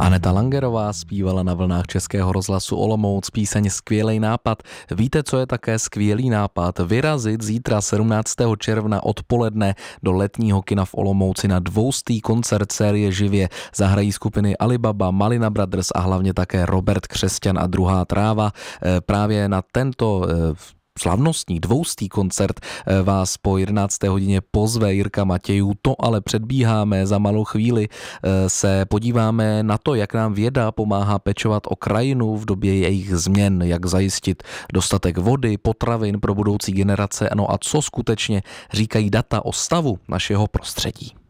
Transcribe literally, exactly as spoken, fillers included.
Aneta Langerová zpívala na vlnách Českého rozhlasu Olomouc píseň Skvělej nápad. Víte, co je také skvělý nápad? Vyrazit zítra sedmnáctého června odpoledne do letního kina v Olomouci na dvoustý koncert série Živě. Zahrají skupiny Alibaba, Malina Brothers a hlavně také Robert Křesťan a Druhá tráva. Právě na tento slavnostní dvoustý koncert vás po jedenácté hodině pozve Jirka Matějů. To ale předbíháme, za malou chvíli se podíváme na to, jak nám věda pomáhá pečovat o krajinu v době jejich změn, jak zajistit dostatek vody, potravin pro budoucí generace, no a co skutečně říkají data o stavu našeho prostředí.